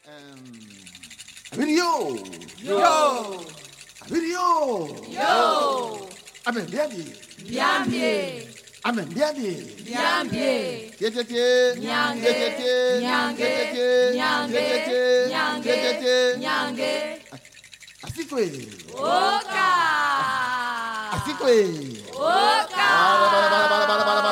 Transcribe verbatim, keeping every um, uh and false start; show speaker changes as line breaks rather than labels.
Video.
Yo.
Video.
Yo.
Amen, bien bien.
Bien bien.
Amen, bien bien.
Bien bien.
Yetete.
Nyange.
Yetete.
Nyange.
Yetete.
Nyange.
Yetete.
Nyange.
Yetete.
Nyange.
Asikwe.
Oka.
Asikwe.
Oka.
Bala bala bala bala bala bala.